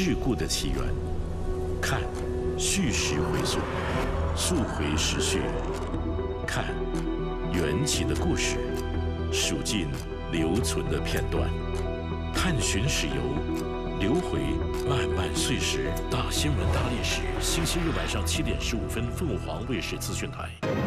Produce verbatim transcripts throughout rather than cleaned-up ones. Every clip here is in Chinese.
事故的起源，看叙事回溯，溯回时序，看缘起的故事，数尽留存的片段，探寻史游，留回漫漫岁时。大新闻大历史，星期日晚上七点十五分，凤凰卫视资讯台。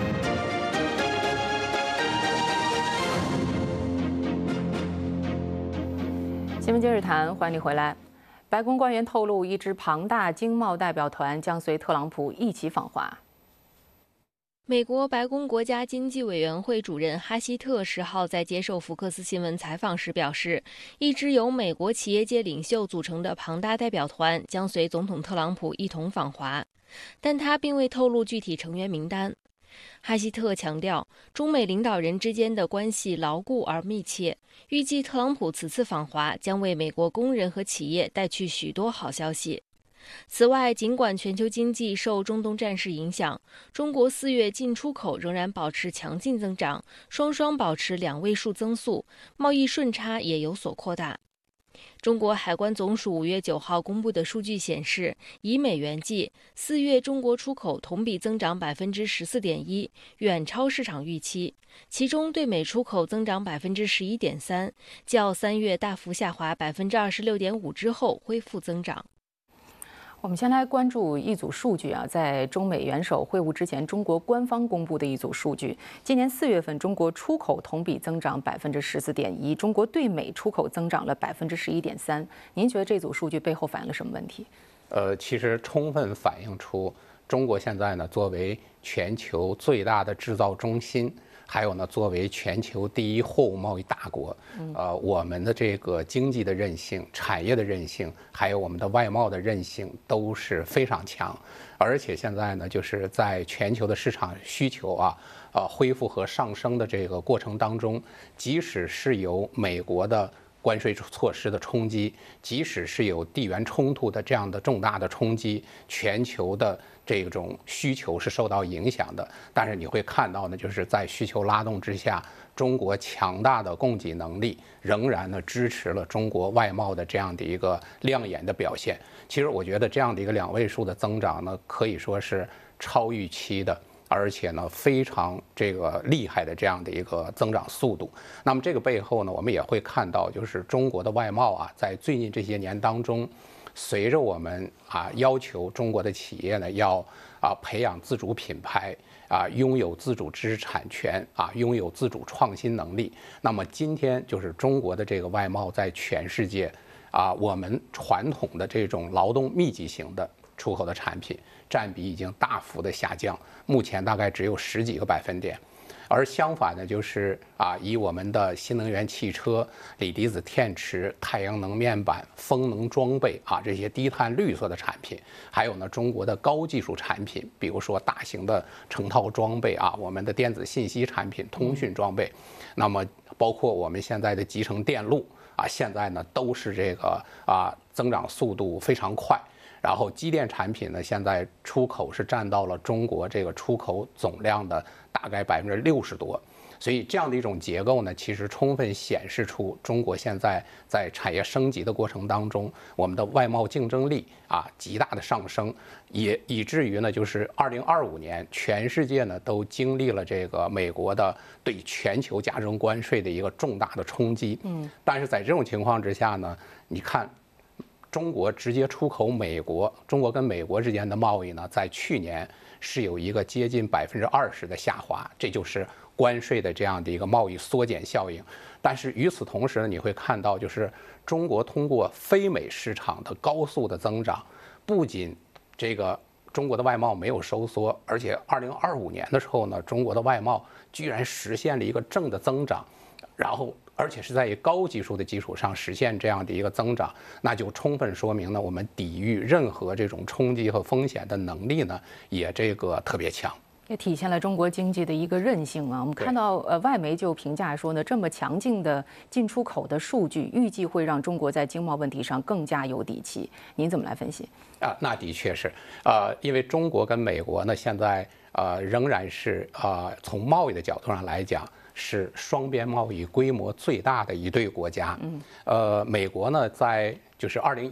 新闻今日谈，欢迎你回来。白宫官员透露，一支庞大经贸代表团将随特朗普一起访华。 美国白宫国家经济委员会主任哈希特十号在接受福克斯新闻采访时表示，一支由美国企业界领袖组成的庞大代表团将随总统特朗普一同访华，但他并未透露具体成员名单。哈希特强调，中美领导人之间的关系牢固而密切，预计特朗普此次访华将为美国工人和企业带去许多好消息。此外，尽管全球经济受中东战事影响，中国四月进出口仍然保持强劲增长，双双保持两位数增速，贸易顺差也有所扩大。中国海关总署五月九号公布的数据显示，以美元计，四月中国出口同比增长百分之十四点一，远超市场预期。其中对美出口增长百分之十一点三，较三月大幅下滑百分之二十六点五之后恢复增长。 我们先来关注一组数据啊，在中美元首会晤之前，中国官方公布的一组数据。今年四月份，中国出口同比增长百分之十四点一，中国对美出口增长了百分之十一点三。您觉得这组数据背后反映了什么问题？ 呃，其实充分反映出中国现在呢，作为全球最大的制造中心，还有呢，作为全球第一货物贸易大国，呃，我们的这个经济的韧性、产业的韧性，还有我们的外贸的韧性都是非常强。而且现在呢，就是在全球的市场需求啊，呃，恢复和上升的这个过程当中，即使是由美国的关税措施的冲击，即使是有地缘冲突的这样的重大的冲击，全球的这种需求是受到影响的。但是你会看到呢，就是在需求拉动之下，中国强大的供给能力仍然呢支持了中国外贸的这样的一个亮眼的表现。其实我觉得这样的一个两位数的增长呢，可以说是超预期的。而且呢，非常这个厉害的这样的一个增长速度。那么这个背后呢，我们也会看到，就是中国的外贸啊，在最近这些年当中，随着我们啊要求中国的企业呢要啊培养自主品牌啊，拥有自主知识产权啊，拥有自主创新能力。那么今天就是中国的这个外贸在全世界啊，我们传统的这种劳动密集型的出口的产品占比已经大幅的下降，目前大概只有十几个百分点。而相反呢，就是啊，以我们的新能源汽车、锂离子电池、太阳能面板、风能装备啊这些低碳绿色的产品，还有呢中国的高技术产品，比如说大型的成套装备啊，我们的电子信息产品、通讯装备，那么包括我们现在的集成电路啊，现在呢都是这个啊增长速度非常快。然后机电产品呢，现在出口是占到了中国这个出口总量的大概百分之六十多，所以这样的一种结构呢，其实充分显示出中国现在在产业升级的过程当中，我们的外贸竞争力啊极大的上升，也以至于呢，就是二零二五年全世界呢都经历了这个美国的对全球加征关税的一个重大的冲击。嗯，但是在这种情况之下呢，你看。中国直接出口美国，中国跟美国之间的贸易呢，在去年是有一个接近百分之二十的下滑，这就是关税的这样的一个贸易缩减效应。但是与此同时呢，你会看到，就是中国通过非美市场的高速的增长，不仅这个中国的外贸没有收缩，而且二零二五年的时候呢，中国的外贸居然实现了一个正的增长，然后。而且是在以高技术的基础上实现这样的一个增长，那就充分说明呢，我们抵御任何这种冲击和风险的能力呢，也这个特别强。 也体现了中国经济的一个韧性啊。我们看到，呃，外媒就评价说呢，这么强劲的进出口的数据，预计会让中国在经贸问题上更加有底气。您怎么来分析？ 啊，那的确是，呃，因为中国跟美国呢，现在呃仍然是呃从贸易的角度上来讲。是双边贸易规模最大的一对国家。嗯，呃，美国呢，在就是二零